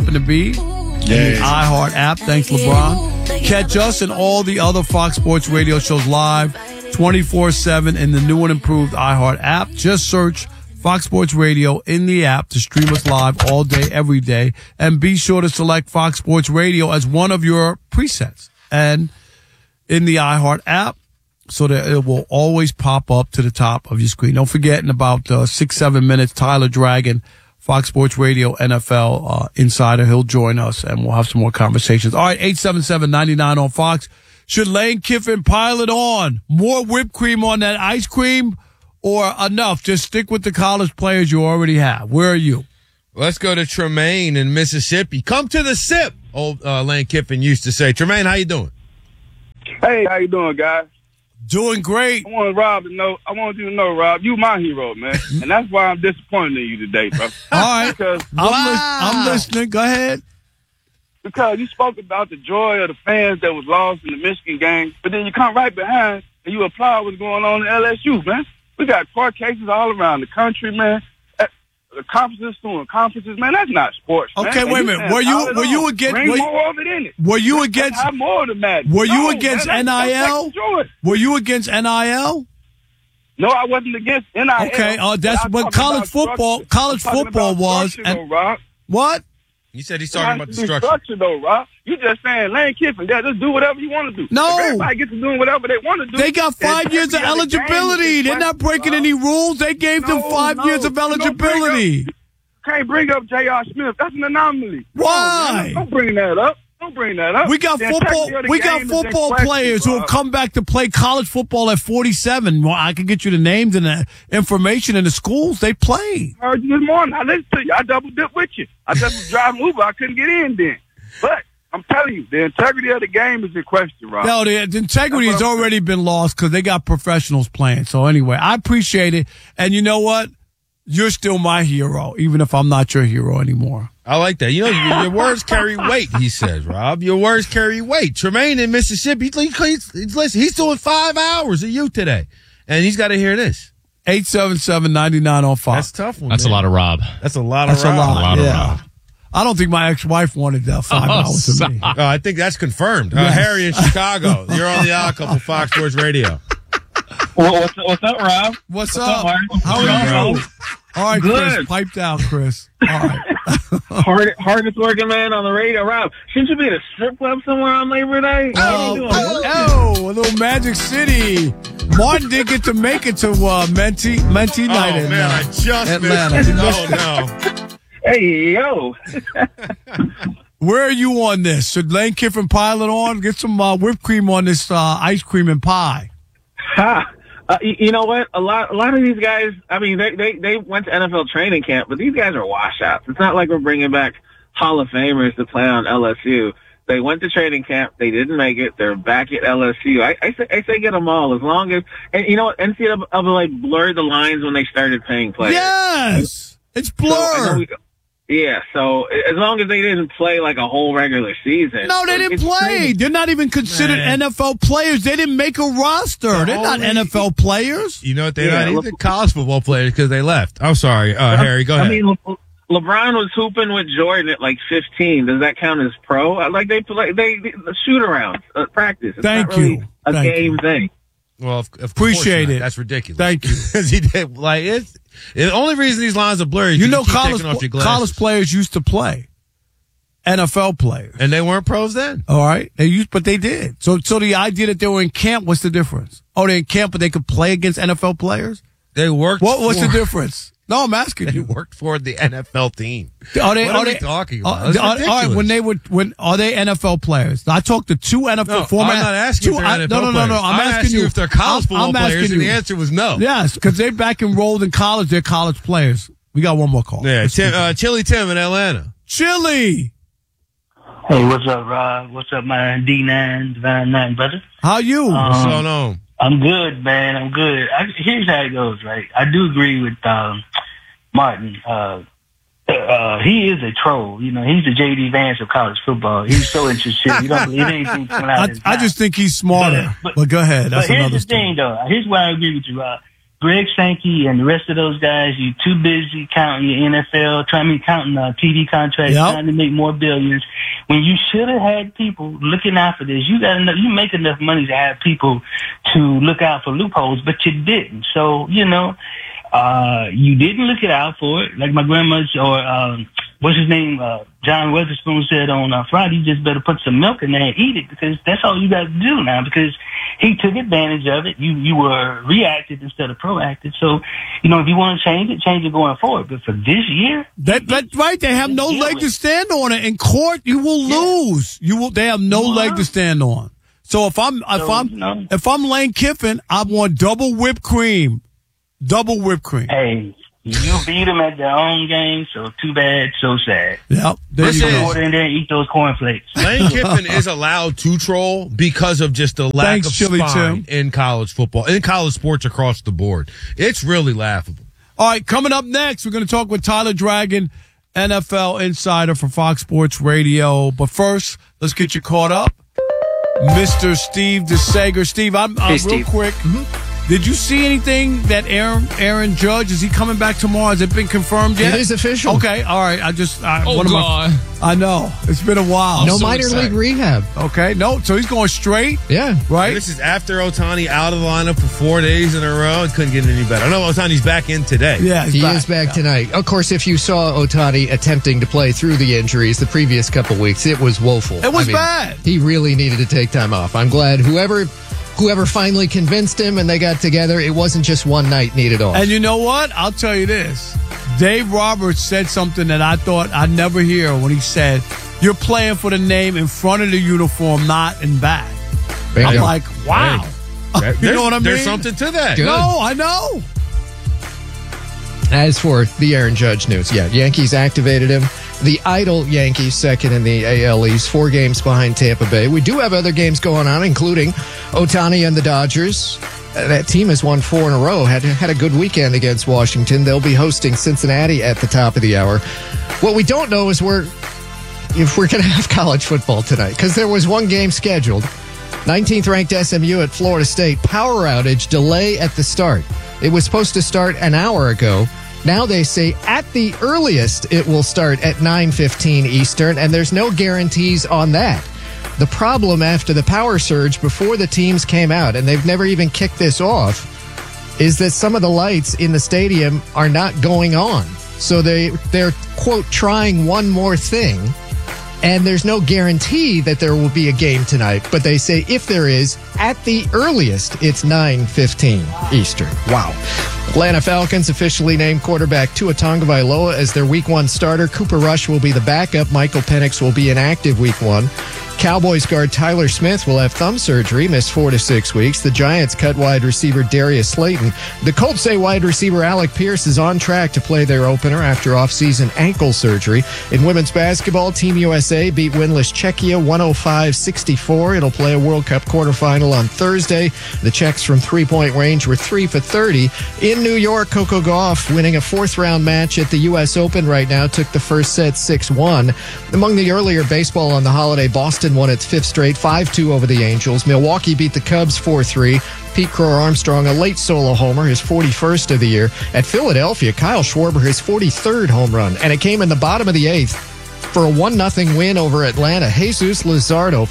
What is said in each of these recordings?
Kip and the Bee. The iHeart app. Thanks, LeBron. Catch us and all the other Fox Sports Radio shows live 24/7 in the new and improved iHeart app. Just search Fox Sports Radio in the app to stream us live all day, every day. And be sure to select Fox Sports Radio as one of your presets and in the iHeart app so that it will always pop up to the top of your screen. Don't forget, in about 6-7 minutes, Tyler Dragon, Fox Sports Radio NFL Insider. He'll join us, and we'll have some more conversations. All right, 877-99 on Fox. Should Lane Kiffin pile it on? More whipped cream on that ice cream or enough? Just stick with the college players you already have. Where are you? Let's go to Tremaine in Mississippi. Come to the sip, old Lane Kiffin used to say. Tremaine, how you doing? Hey, how you doing, guys? Doing great. I want you to know, Rob, you my hero, man. And that's why I'm disappointed in you today, bro. All right. Because I'm listening. Go ahead. Because you spoke about the joy of the fans that was lost in the Michigan game, but then you come right behind and you applaud what's going on in LSU, man. We got court cases all around the country, man. Conferences doing conferences, man. That's not sports. Okay, man. Wait a minute. Were you against? Bring more of it in it. Were you against? Have more than that. Were you against NIL? Were you against NIL? No, I wasn't against NIL. Okay, that's what college football. College football was. What? You said he's talking about the structure. Structure, though, Rob. You just saying Lane Kiffin, just do whatever you want to do. No. If everybody gets to doing whatever they want to do. They got 5 years of eligibility. They're not breaking any rules. They gave them 5 years of eligibility. Can't bring up J.R. Smith. That's an anomaly. Why? Don't bring that up. Don't bring that up. We got football players who have come back to play college football at 47. Well, I can get you the names and the information in the schools they play. I heard you this morning. I listened to you. I double dipped with you. I just was driving Uber. I couldn't get in then. But I'm telling you, the integrity of the game is in question, Rob. No, the integrity has already been lost because they got professionals playing. So anyway, I appreciate it. And you know what? You're still my hero, even if I'm not your hero anymore. I like that. You know, your words carry weight, he says, Rob. Your words carry weight. Tremaine in Mississippi, listen, he's doing 5 hours of you today. And he's got to hear this. 877-99 on Fox. That's a tough one. That's man. a lot of Rob. That's a lot of Rob. That's a lot of yeah. Rob. I don't think my ex-wife wanted that 5 hours of me. I think that's confirmed. Yes. Harry in Chicago. You're on the Odd Couple Fox Sports Radio. What's up, Rob? What's up? Mark? How are you? All right, Good. Chris. Pipe down, Chris. All right. Hardest working man on the radio. Rob, shouldn't you be at a strip club somewhere on Labor Day? A little Magic City. Martin did get to make it to Menti night in man, I just Atlanta. missed it. No. Hey, yo. Where are you on this? Should Lane Kiffin pile it on? Get some whipped cream on this ice cream and pie. Ha. You know what? A lot of these guys, I mean, they went to NFL training camp, but these guys are washouts. It's not like we're bringing back Hall of Famers to play on LSU. They went to training camp. They didn't make it. They're back at LSU. I say get them all as long as, and you know what? NCAA blurred the lines when they started paying players. Yes. It's blurred. So as long as they didn't play like a whole regular season. No, they didn't play. Crazy. They're not even considered NFL players. They didn't make a roster. They're not NFL players. You know what? They're not even college football players because they left. I'm sorry, Harry, go ahead. I mean, LeBron was hooping with Jordan at like 15. Does that count as pro? Like they shoot around practice. It's Thank not really you. a game thing. Well, appreciate it. That's ridiculous. Thank you. Because he did the only reason these lines are blurry is college players used to play. NFL players. And they weren't pros then. All right. But they did. So the idea that they were in camp, what's the difference? Oh, they're in camp, but they could play against NFL players? They worked What's the difference? No, I'm asking you. They worked for the NFL team. Are they talking about? All right, are they NFL players? I talked to two NFL former. I'm not asking if they're NFL players. No. I'm asking you if they're college football players, and the answer was no. Yes, because they back enrolled in college. They're college players. We got one more call. Yeah, Chili Tim in Atlanta. Chili. Hey, what's up, Rob? What's up, my D9, Divine 9, brother? How you? What's going on? I'm good, man. I'm good. Here's how it goes, right? I do agree with Martin. He is a troll. You know, he's the J.D. Vance of college football. He's so interested. You don't believe anything coming out of his mouth. I just think he's smarter. But go ahead. That's but here's another the thing, though. Here's why I agree with you, Rob. Greg Sankey and the rest of those guys, you're too busy counting your NFL, counting TV contracts, trying to make more billions. When you should have had people looking out for this, you make enough money to have people to look out for loopholes, but you didn't. So, you didn't look it out for it, like my grandma's or what's his name, John Weatherspoon said on Friday. You just better put some milk in there and eat it, because that's all you got to do now. Because he took advantage of it. You were reactive instead of proactive. So, if you want to change it going forward. But for this year, that's right. They have no leg to stand on it. In court, you will lose. They have no leg to stand on. So if I'm Lane Kiffin, I want double whipped cream. Double whipped cream. Hey, you beat them at their own game, so too bad, so sad. Yep. There you go. Order in there and eat those cornflakes. Lane Kiffin is allowed to troll because of just the lack of spine in college football, in college sports across the board. It's really laughable. All right, coming up next, we're going to talk with Tyler Dragon, NFL insider for Fox Sports Radio. But first, let's get you caught up. Mr. Steve DeSager. Steve, I'm real Steve. Quick. Mm-hmm. Did you see anything that Aaron Judge, is he coming back tomorrow? Has it been confirmed yet? It is official. Okay, all right. God. I know. It's been a while. No minor league rehab. Okay, no. So he's going straight? Yeah. Right? This is after Ohtani out of the lineup for 4 days in a row. It couldn't get any better. I know Ohtani's back in today. Yeah, he is back tonight. Of course, if you saw Ohtani attempting to play through the injuries the previous couple weeks, it was woeful. It was bad. He really needed to take time off. I'm glad whoever finally convinced him and they got together, it wasn't just one night needed off. And you know what? I'll tell you this. Dave Roberts said something that I thought I'd never hear when he said, you're playing for the name in front of the uniform, not in back. Bingo. I'm like, wow. Hey, you know what I mean? There's something to that. Good. No, I know. As for the Aaron Judge news, Yankees activated him. The idle Yankees second in the AL East, 4 games behind Tampa Bay. We do have other games going on, including Ohtani and the Dodgers. That team has won 4 in a row, had a good weekend against Washington. They'll be hosting Cincinnati at the top of the hour. What we don't know is if we're going to have college football tonight, because there was one game scheduled. 19th ranked SMU at Florida State. Power outage, delay at the start. It was supposed to start an hour ago. Now they say at the earliest it will start at 9:15 Eastern, and there's no guarantees on that. The problem after the power surge before the teams came out, and they've never even kicked this off, is that some of the lights in the stadium are not going on. So they're, quote, trying one more thing, and there's no guarantee that there will be a game tonight. But they say if there is, at the earliest, it's 9:15 Eastern. Wow. Atlanta Falcons officially named quarterback Tua Tagovailoa as their Week 1 starter. Cooper Rush will be the backup. Michael Penix will be inactive Week 1. Cowboys guard Tyler Smith will have thumb surgery, miss 4 to 6 weeks. The Giants cut wide receiver Darius Slayton. The Colts say wide receiver Alec Pierce is on track to play their opener after offseason ankle surgery. In women's basketball, Team USA beat winless Czechia 105-64. It'll play a World Cup quarterfinal on Thursday. The Czechs from three-point range were 3 for 30. In New York, Coco Gauff, winning a 4th-round match at the U.S. Open right now, took the first set 6-1. Among the earlier baseball on the holiday, Boston won its 5th straight, 5-2 over the Angels. Milwaukee beat the Cubs 4-3. Pete Crow-Armstrong, a late solo homer, his 41st of the year. At Philadelphia, Kyle Schwarber, his 43rd home run. And it came in the bottom of the 8th for a 1-0 win over Atlanta. Jesus Luzardo,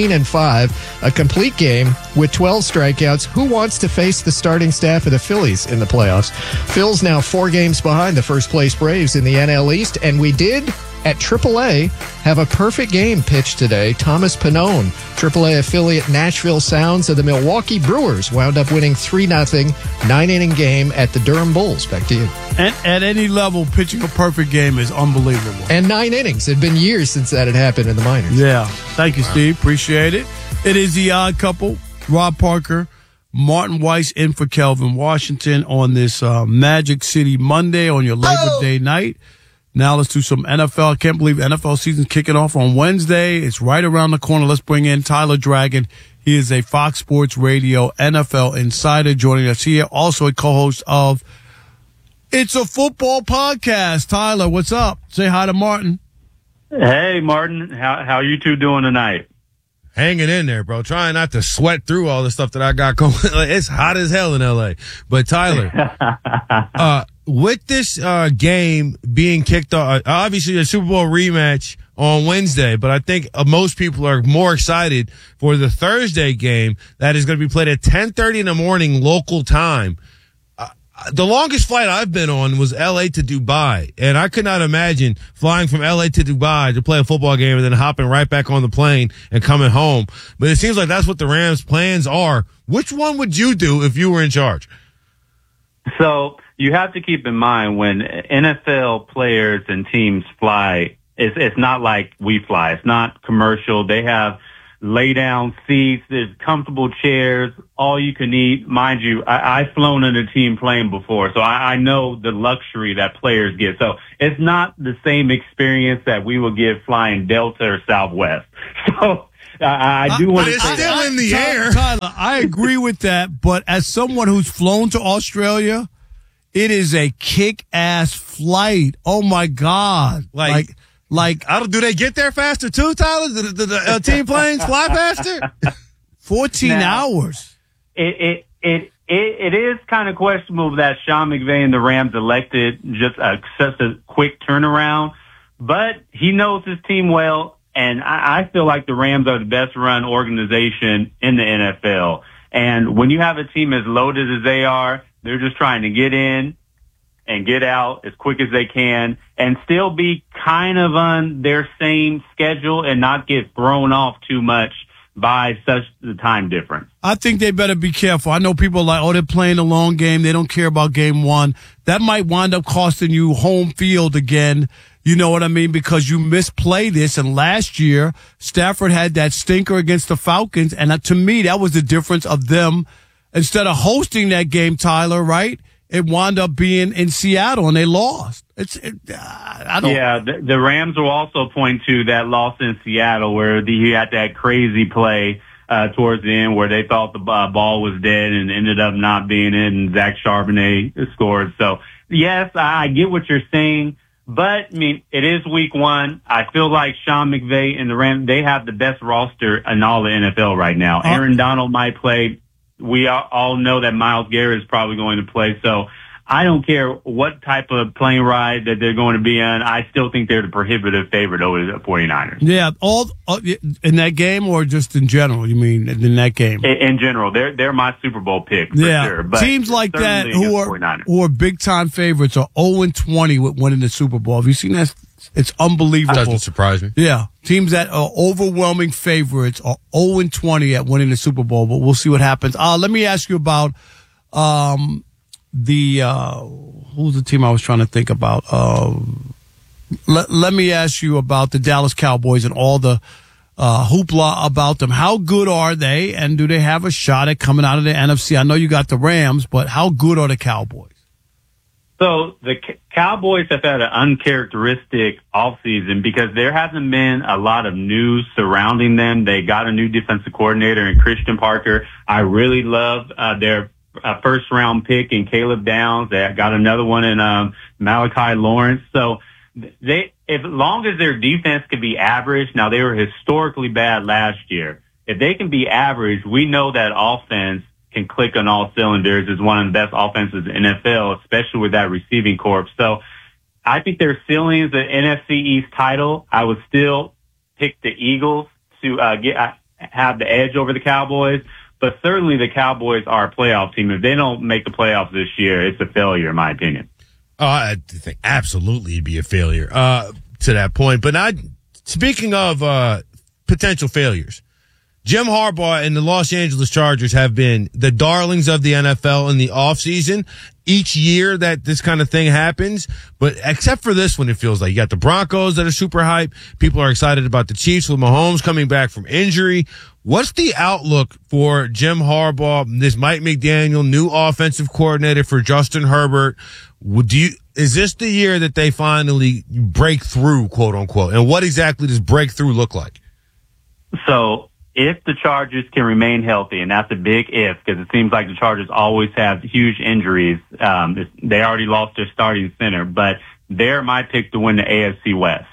14-5, a complete game with 12 strikeouts. Who wants to face the starting staff of the Phillies in the playoffs? Phil's now 4 games behind the first-place Braves in the NL East, and we did, at AAA, have a perfect game pitched today. Thomas Pannone, AAA affiliate Nashville Sounds of the Milwaukee Brewers, wound up winning 3-0, 9-inning game at the Durham Bulls. Back to you. And at any level, pitching a perfect game is unbelievable. And 9 innings. It had been years since that had happened in the minors. Yeah. Thank you, Steve. Appreciate it. It is the Odd Couple. Rob Parker, Martin Weiss in for Kelvin Washington on this Magic City Monday on your Labor Day night. Now let's do some NFL. I can't believe NFL season's kicking off on Wednesday. It's right around the corner. Let's bring in Tyler Dragon. He is a Fox Sports Radio NFL insider joining us here. Also a co-host of It's a Football Podcast. Tyler, what's up? Say hi to Martin. Hey, Martin. How you two doing tonight? hanging in there, bro. Trying not to sweat through all the stuff that I got going. Like, it's hot as hell in LA. But Tyler, with this game being kicked off, obviously a Super Bowl rematch on Wednesday, but I think most people are more excited for the Thursday game that is going to be played at 10:30 in the morning local time. The longest flight I've been on was LA to Dubai, and I could not imagine flying from LA to Dubai to play a football game and then hopping right back on the plane and coming home. But it seems like that's what the Rams' plans are. Which one would you do if you were in charge? So you have to keep in mind when NFL players and teams fly, it's not like we fly. It's not commercial. They have lay down seats, there's comfortable chairs, all you can eat. Mind you, I've flown in a team plane before, so I know the luxury that players get. So it's not the same experience that we will get flying Delta or Southwest. So I do want to say still that. in the air. Tyler, I agree with that, but as someone who's flown to Australia, it is a kick-ass flight. Oh, my God. Like, Do they get there faster too, Tyler? Do the team planes fly faster? 14 Now, hours. It is kind of questionable that Sean McVay and the Rams elected just such a quick turnaround, but he knows his team well, and I feel like the Rams are the best run organization in the NFL. And when you have a team as loaded as they are, they're just trying to get in and get out as quick as they can and still be kind of on their same schedule and not get thrown off too much by such the time difference. I think they better be careful. I know people are like, oh, they're playing a long game. They don't care about game one. That might wind up costing you home field again. You know what I mean? Because you misplay this. And last year, Stafford had that stinker against the Falcons. And to me, that was the difference of them. Instead of hosting that game, Tyler, right? It wound up being in Seattle, and they lost. Yeah, the Rams will also point to that loss in Seattle where he had that crazy play towards the end where they thought the ball was dead and ended up not being it, and Zach Charbonnet scored. So, yes, I get what you're saying, but, I mean, it is week one. I feel like Sean McVay and the Rams, they have the best roster in all the NFL right now. Aaron Donald might play. We all know that Myles Garrett is probably going to play. So I don't care what type of plane ride that they're going to be on. I still think they're the prohibitive favorite over the 49ers. Yeah, all in that game or just in general? You mean in that game? In general, they're my Super Bowl pick for sure. But teams like that who are big time favorites are 0-20 with winning the Super Bowl. Have you seen that? It's unbelievable. Doesn't surprise me. Yeah. Teams that are overwhelming favorites are 0-20 at winning the Super Bowl, but we'll see what happens. Let me ask you about who's the team I was trying to think about? Let me ask you about the Dallas Cowboys and all the hoopla about them. How good are they, and do they have a shot at coming out of the NFC? I know you got the Rams, but how good are the Cowboys? So the Cowboys have had an uncharacteristic offseason because there hasn't been a lot of news surrounding them. They got a new defensive coordinator in Christian Parker. I really love their first-round pick in Caleb Downs. They got another one in Malachi Lawrence. So as long as their defense can be average, now they were historically bad last year. If they can be average, we know that offense can click on all cylinders, is one of the best offenses in the NFL, especially with that receiving corps. So I think their ceiling is the NFC East title. I would still pick the Eagles to have the edge over the Cowboys, but certainly the Cowboys are a playoff team. If they don't make the playoffs this year, it's a failure, in my opinion. I think absolutely it'd be a failure to that point. But speaking of potential failures, Jim Harbaugh and the Los Angeles Chargers have been the darlings of the NFL in the offseason. Each year that this kind of thing happens, but except for this one, it feels like you got the Broncos that are super hype. People are excited about the Chiefs with Mahomes coming back from injury. What's the outlook for Jim Harbaugh, this Mike McDaniel, new offensive coordinator for Justin Herbert? Is this the year that they finally break through, quote unquote? And what exactly does breakthrough look like? So, if the Chargers can remain healthy, and that's a big if, because it seems like the Chargers always have huge injuries. They already lost their starting center, but they're my pick to win the AFC West.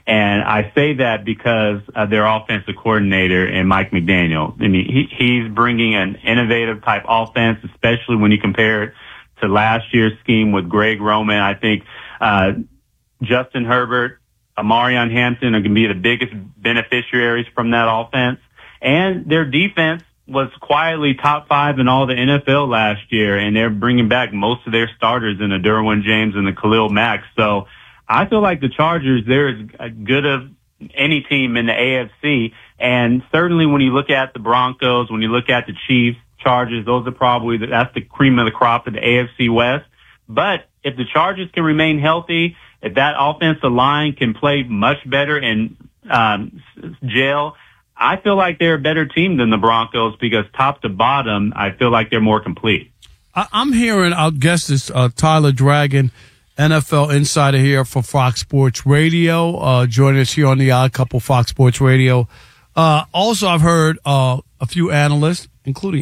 And I say that because of their offensive coordinator and Mike McDaniel. I mean, he's bringing an innovative type offense, especially when you compare it to last year's scheme with Greg Roman. I think Justin Herbert, Amarion Hampton are going to be the biggest beneficiaries from that offense. And their defense was quietly top 5 in all the NFL last year, and they're bringing back most of their starters in the Derwin James and the Khalil Mack. So I feel like the Chargers, they're as good of any team in the AFC. And certainly when you look at the Broncos, when you look at the Chiefs, Chargers, those are probably, that's the cream of the crop of the AFC West. But if the Chargers can remain healthy, if that offensive line can play much better and gel, I feel like they're a better team than the Broncos because top to bottom, I feel like they're more complete. I'm hearing our guest is Tyler Dragon, NFL insider here for Fox Sports Radio, joining us here on the Odd Couple Fox Sports Radio. Also, I've heard a few analysts, including